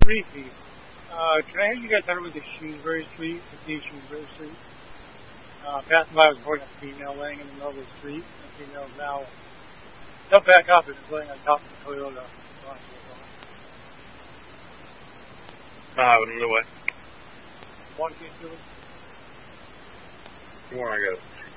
Briefly, can I have you guys out with the Shrewsbury Street, the Shrewsbury Street? Passing by was holding a female laying in the middle of the street. The female is now jumped back up and is laying on top of the Toyota. Out of the way. One came to it. Where I go?